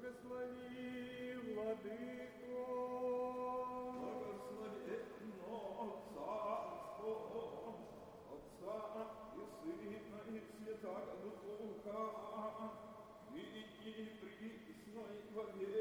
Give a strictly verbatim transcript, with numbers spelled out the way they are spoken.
Благослови, Владыко. Благословенно Царство, Отца и Сына и Святаго Духа, и присно и во веки.